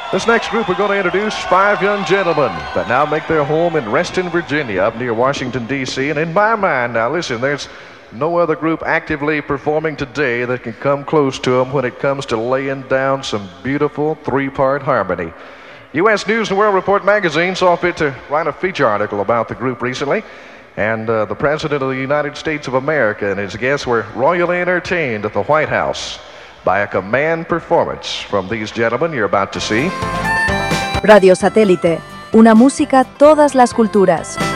This next group, we're going to introduce 5 young gentlemen that now make their home in Reston, Virginia, up near Washington, D.C. And in my mind, now listen, there's no other group actively performing today that can come close to them when it comes to laying down some beautiful 3-part harmony. U.S. News & World Report magazine saw fit to write a feature article about the group recently. And the President of the United States of America and his guests were royally entertained at the White House by a command performance from these gentlemen you're about to see. Radio Satélite, una música, todas las culturas.